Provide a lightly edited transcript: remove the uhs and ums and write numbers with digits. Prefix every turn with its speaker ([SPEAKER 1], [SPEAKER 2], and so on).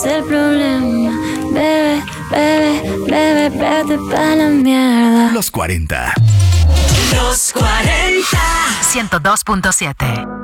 [SPEAKER 1] es el problema? Bebe, bebe, bebe, vete pa' la mierda.
[SPEAKER 2] Los 40.
[SPEAKER 3] Los 40. 102.7.